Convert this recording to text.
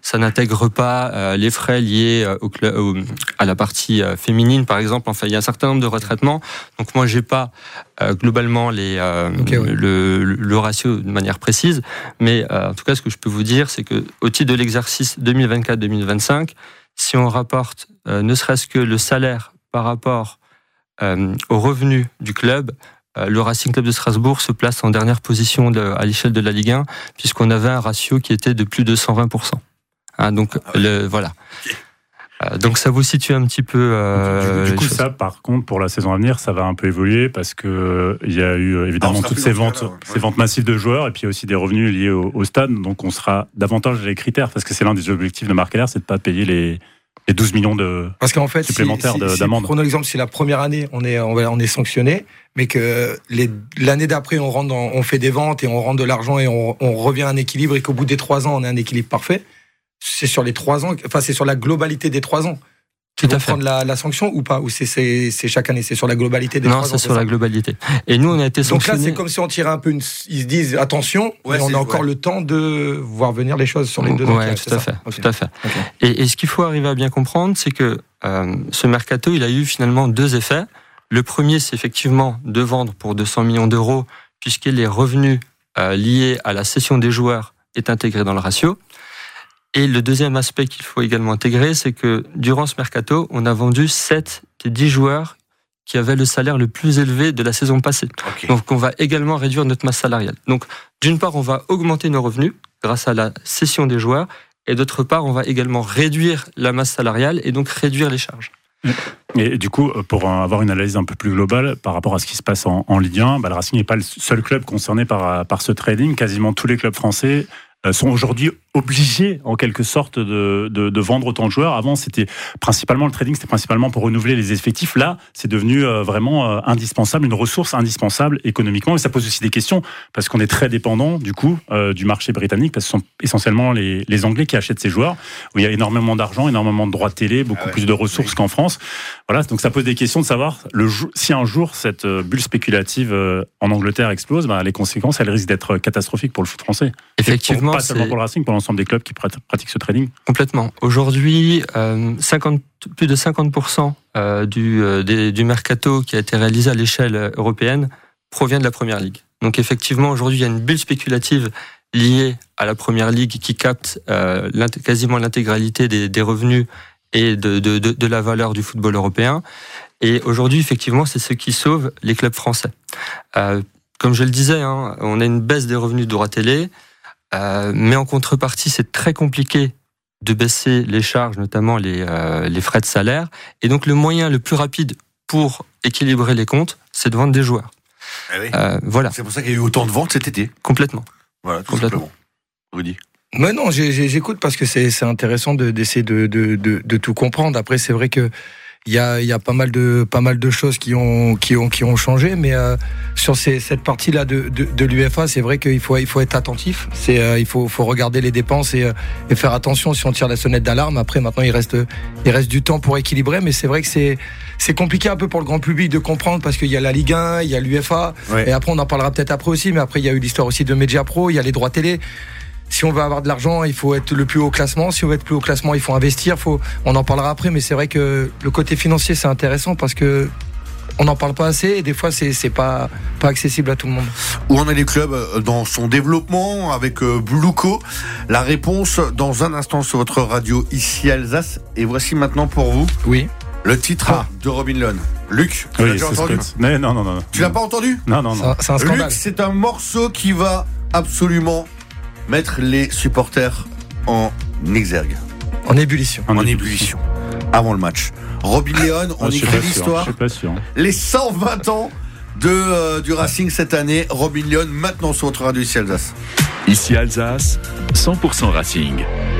ça n'intègre pas les frais liés à la partie féminine, par exemple. Enfin, il y a un certain nombre de retraitements. Donc moi, j'ai pas globalement le ratio de manière précise, mais en tout cas, ce que je peux vous dire, c'est que au titre de l'exercice 2024-2025, si on rapporte ne serait-ce que le salaire par rapport aux revenus du club, le Racing Club de Strasbourg se place en dernière position à l'échelle de la Ligue 1, puisqu'on avait un ratio qui était de plus de 120%. Donc voilà. Donc ça vous situe un petit peu. Du coup, ça, par contre, pour la saison à venir, ça va un peu évoluer parce que il y a eu évidemment toutes ces ventes massives de joueurs et puis il y a aussi des revenus liés au stade. Donc on sera davantage les critères parce que c'est l'un des objectifs de Marc Keller, c'est de pas payer les 12 millions de parce qu'en fait, supplémentaires d'amende. Prenons l'exemple, si la première année on est sanctionné, mais que l'année d'après on fait des ventes et on rentre de l'argent et on revient à un équilibre et qu'au bout des 3 ans on a un équilibre parfait. C'est sur les 3 ans, enfin c'est sur la globalité des 3 ans. Tu vas prendre la sanction ou pas? Ou c'est chaque année? C'est sur la globalité des 3 ans? Non, c'est sur la globalité. Et nous, on a été sanctionnés. Donc là, c'est comme si on tirait un peu ils se disent attention, mais on a encore le temps de voir venir les choses sur les 2 ans. Ouais, tout à fait. Okay. Et ce qu'il faut arriver à bien comprendre, c'est que ce mercato, il a eu finalement 2 effets. Le premier, c'est effectivement de vendre pour 200 millions d'euros, puisque les revenus liés à la cession des joueurs est intégré dans le ratio. Et le deuxième aspect qu'il faut également intégrer, c'est que durant ce mercato, on a vendu 7 des 10 joueurs qui avaient le salaire le plus élevé de la saison passée. Okay. Donc on va également réduire notre masse salariale. Donc d'une part, on va augmenter nos revenus grâce à la cession des joueurs, et d'autre part, on va également réduire la masse salariale et donc réduire les charges. Et du coup, pour avoir une analyse un peu plus globale par rapport à ce qui se passe en Ligue 1, le Racing n'est pas le seul club concerné par ce trading. Quasiment tous les clubs français sont aujourd'hui obligés, en quelque sorte, de vendre autant de joueurs. Avant, c'était principalement le trading, c'était principalement pour renouveler les effectifs. Là, c'est devenu vraiment indispensable, une ressource indispensable économiquement. Et ça pose aussi des questions, parce qu'on est très dépendant, du coup, du marché britannique, parce que ce sont essentiellement les Anglais qui achètent ces joueurs, où il y a énormément d'argent, énormément de droits de télé, beaucoup plus de ressources qu'en France. Voilà, donc ça pose des questions de savoir si un jour cette bulle spéculative en Angleterre explose, les conséquences, elles risquent d'être catastrophiques pour le foot français. Effectivement. Pas seulement pour le Racing, pour l'ensemble des clubs qui pratiquent ce trading. Complètement. Aujourd'hui, plus de 50% du mercato qui a été réalisé à l'échelle européenne provient de la Première Ligue. Donc effectivement, aujourd'hui, il y a une bulle spéculative liée à la Première Ligue qui capte quasiment l'intégralité des revenus et de la valeur du football européen. Et aujourd'hui, effectivement, c'est ce qui sauve les clubs français. Comme je le disais, on a une baisse des revenus de droits télé. Mais en contrepartie, c'est très compliqué de baisser les charges, notamment les frais de salaire. Et donc, le moyen le plus rapide pour équilibrer les comptes, c'est de vendre des joueurs. Eh oui. Voilà. C'est pour ça qu'il y a eu autant de ventes cet été. Complètement. Voilà, tout simplement. Rudy. Mais non, j'écoute parce que c'est intéressant d'essayer de tout comprendre. Après, c'est vrai que il y a pas mal de choses qui ont changé, mais sur cette partie-là de l'UEFA, c'est vrai qu'il faut être attentif. Il faut regarder les dépenses et faire attention si on tire la sonnette d'alarme. Après, maintenant, il reste du temps pour équilibrer, mais c'est vrai que c'est compliqué un peu pour le grand public de comprendre parce qu'il y a la Ligue 1, il y a l'UEFA, et après on en parlera peut-être après aussi, mais après il y a eu l'histoire aussi de Mediapro, il y a les droits télé. Si on veut avoir de l'argent, il faut être le plus haut classement. Si on veut être plus haut classement, il faut investir. On en parlera après, mais c'est vrai que le côté financier, c'est intéressant parce que on n'en parle pas assez et des fois, c'est pas accessible à tout le monde. Où en est les clubs dans son développement avec Blueco? La réponse dans un instant sur votre radio ici Alsace. Et voici maintenant pour vous. Oui. Le titre de Robin Lehn. Luc, tu l'as déjà entendu? Mais non. Tu l'as pas entendu? Non. C'est un scandale. Luc, c'est un morceau qui va absolument mettre les supporters en exergue. En ébullition. En ébullition. Avant le match. Robin Lehn, on écrit l'histoire. Je suis pas sûr. Les 120 ans du Racing cette année. Robin Lehn, maintenant sur votre radio ici Alsace. Ici Alsace, 100% Racing.